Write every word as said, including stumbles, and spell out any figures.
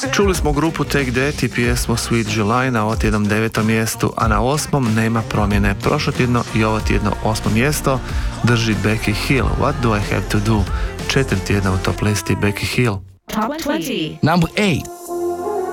Čuli smo grupu Take That i pjesmu Sweet July na ovo tjednom devetom mjestu, a na osmom nema promjene. Prošlo tjedno i ovo tjedno osmo mjesto drži Becky Hill. What do I have to do? Četiri tjedna u top listi Becky Hill. Top dvadeset. Number eight.